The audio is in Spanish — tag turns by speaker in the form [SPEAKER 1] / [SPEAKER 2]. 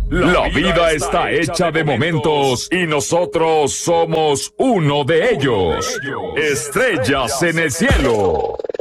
[SPEAKER 1] La vida está hecha de momentos y nosotros somos uno de ellos. Estrellas en el cielo.